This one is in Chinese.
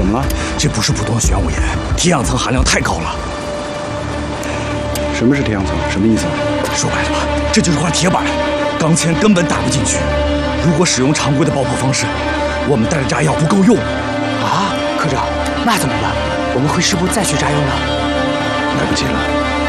么了？ 这不是普通的玄武岩，铁氧层含量太高了。 什么是铁氧层？什么意思啊？ 说白了吧，这就是块铁板，钢钎根本打不进去。如果使用常规的爆破方式，我们带着炸药不够用。 啊，科长，那怎么办？我们会是不是再去炸药呢？ 来不及了。